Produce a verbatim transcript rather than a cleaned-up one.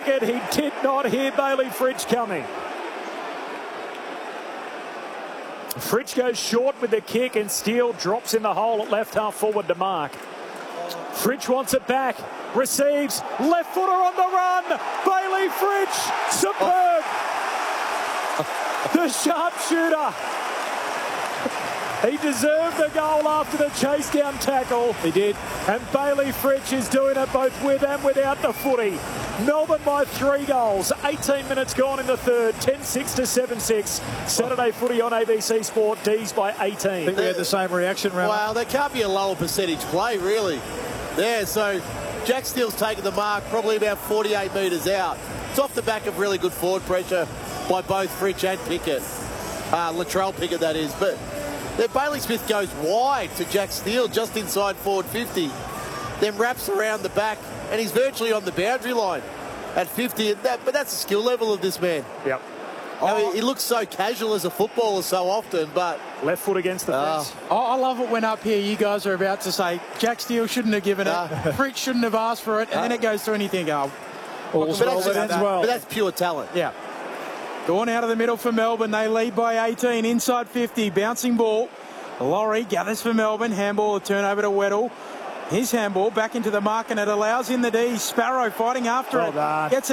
it. He did not hear Bailey Fritsch coming. Fritsch goes short with the kick and Steele drops in the hole at left half forward to mark. Fritsch wants it back. Receives. Left footer on the run. Bailey Fritsch. Superb. The sharpshooter. He deserved the goal after the chase down tackle. He did. And Bailey Fritsch is doing it both with and without the footy. Melbourne by three goals. eighteen minutes gone in the third. ten six to seven six. Saturday footy on A B C Sport. D's by eighteen. I think we had the same reaction, Ram. Wow, there can't be a lower percentage play, really. Yeah, so Jack Steele's taken the mark probably about forty-eight metres out. It's off the back of really good forward pressure by both Fritsch and Pickett. Uh, Latrell Pickett, that is. But then Bailey Smith goes wide to Jack Steele just inside forward fifty. Then wraps around the back, and he's virtually on the boundary line at fifty. And that, but that's the skill level of this man. Yep. I mean, he looks so casual as a footballer so often, but... Left foot against the fence. Uh, I love it when up here you guys are about to say Jack Steele shouldn't have given uh, it, Fritsch shouldn't have asked for it, and uh, then it goes to anything. Oh, but, that's just, that well. but that's pure talent. Yeah. Going out of the middle for Melbourne. They lead by eighteen. Inside fifty. Bouncing ball. Laurie gathers for Melbourne. Handball, a turnover to Weddle. His handball back into the mark, and it allows in the D. Sparrow fighting after well it. Done. Gets it.